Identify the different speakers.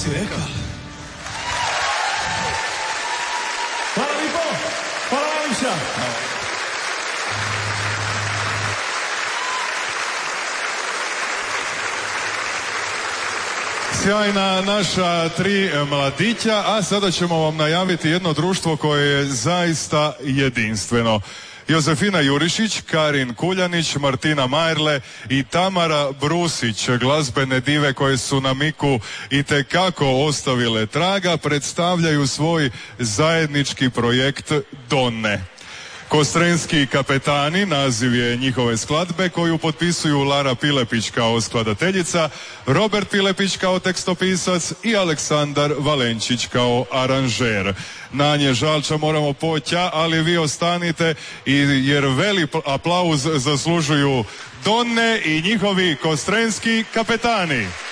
Speaker 1: si rekao? Hvala lipo! Hvala Aviša!
Speaker 2: Sjajna naša tri mladića, a sada ćemo vam najaviti jedno društvo koje je zaista jedinstveno. Josefina Jurišić, Karin Kuljanić, Martina Majerle i Tamara Brusić, glazbene dive koje su na Miku itekako ostavile traga, predstavljaju svoj zajednički projekt Donne. Kostrenski kapetani, naziv je njihove skladbe, koju potpisuju Lara Pilepić kao skladateljica, Robert Pilepić kao tekstopisac i Aleksandar Valenčić kao aranžer. Na nje žalča moramo poća, ali vi ostanite jer veli aplauz zaslužuju Donne i njihovi kostrenski kapetani.